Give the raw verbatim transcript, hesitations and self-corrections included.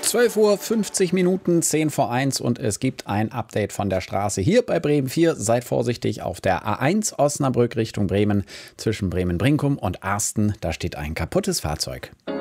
zwölf Uhr fünfzig Minuten, zehn vor eins und es gibt ein Update von der Straße hier bei Bremen vier. Seid vorsichtig auf der A eins Osnabrück Richtung Bremen zwischen Bremen-Brinkum und Arsten. Da steht ein kaputtes Fahrzeug.